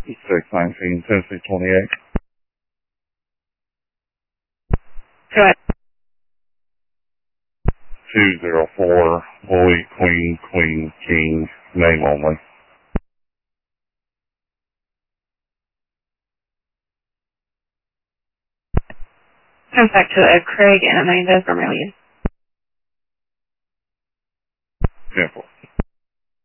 619, Tennessee 28. Go ahead. 204, boy, queen, queen, king, name only. Comes back to Craig and Amanda Vermillion. 10-4.